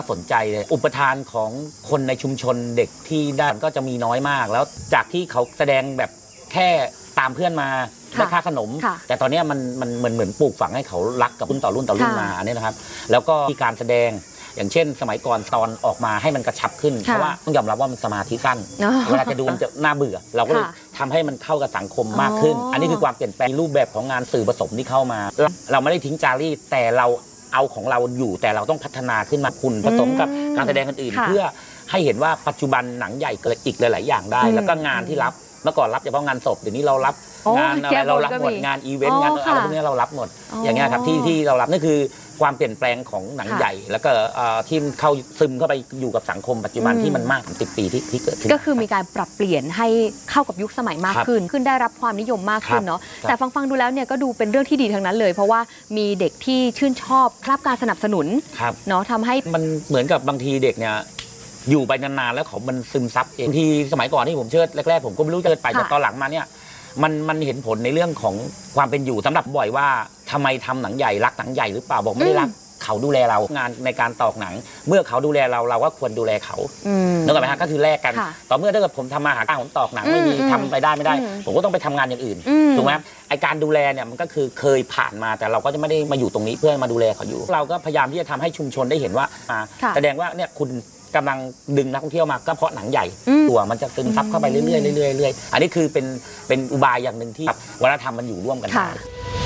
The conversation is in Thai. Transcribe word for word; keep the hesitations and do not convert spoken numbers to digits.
สนใจเลยอุปทานของคนในชุมชนเด็กที่ได้ก็จะมีน้อยมากแล้วจากที่เขาแสดงแบบแค่ตามเพื่อนมาได้ค่าขนมแต่ตอนนี้มันมันเหมือนเหมือนปลูกฝังให้เขารักกับรุ่นต่อรุ่นต่อรุ่นมาอันนี้นะครับแล้วก็ที่การแสดงอย่างเช่นสมัยก่อนตอนออกมาให้มันกระชับขึ้นเพราะว่าต้องยอมรับว่ามันสมาธิสั้นเวลาจะดูมันจะน่าเบื่อเราก็เลยทำให้มันเข้ากับสังคมมากขึ้นอันนี้คือความเปลี่ยนแปลงรูปแบบของงานสื่อผสมที่เข้ามาเราไม่ได้ทิ้งจารีตแต่เราเอาของเราอยู่แต่เราต้องพัฒนาขึ้นมาคุณผสมกับการแสดงอื่นๆเพื่อให้เห็นว่าปัจจุบันหนังใหญ่เกิดอีกหลายๆอย่างได้แล้วก็งานที่รับเมื่อก่อนรับเฉพาะงานศพเดี๋ยวนี้เรารับงานอะไรเรารับหมดงานอีเวนต์งานอะไรพวกนี้เรารับหมดอย่างเงี้ยครับที่ที่เรารับนั่นคือความเปลี่ยนแปลงของหนังใหญ่แล้วก็ที่เข้าซึมเข้าไปอยู่กับสังคมปัจจุบันที่มันมากสิบปีที่ที่เกิดขึ้นก็คือมีการปรับเปลี่ยนให้เข้ากับยุคสมัยมากขึ้นขึ้นได้รับความนิยมมากขึ้นเนาะแต่ฟังฟังดูแล้วเนี่ยก็ดูเป็นเรื่องที่ดีทั้งนั้นเลยเพราะว่ามีเด็กที่ชื่นชอบรับการสนับสนุนเนาะทำให้มันเหมือนกับบางทีเด็กเนี่ยอยู่ไปนานๆแล้วเขามันซึมซับเองบางทีสมัยก่อนที่ผมเชิดแรกๆผมก็ไม่รู้จะไปแต่ตอนหลังมาเนี่ยมันมันเห็นผลในเรื่องของความเป็นอยู่สำหรับบ่อยว่าทำไมทำหนังใหญ่รักหนังใหญ่หรือเปล่าบอกไม่ได้รักเขาดูแลเรางานในการตอกหนังเมื่อเขาดูแลเราเราก็ควรดูแลเขานึกออกไหมฮะก็คือแลกกันต่อเมื่อถ้าเกิดผมทำมาหาการผมตอกหนังไม่มีทำไปได้ไม่ได้ผมก็ต้องไปทำงานอย่างอื่นถูกไหมไอการดูแลเนี่ยมันก็คือเคยผ่านมาแต่เราก็จะไม่ได้มาอยู่ตรงนี้เพื่อมาดูแลเขาอยู่เราก็พยายามที่จะทำให้ชุมชนได้เห็นว่าแสดงว่าเนี่ยคุณกำลังดึงนักท่องเที่ยวมาก็เพราะหนังใหญ่ตัวมันจะซึมซับเข้าไปเรื่อยๆเรื่อยๆอันนี้คือเป็นเป็นอุบายอย่างหนึ่งที่วัฒนธรรมมันอยู่ร่วมกันได้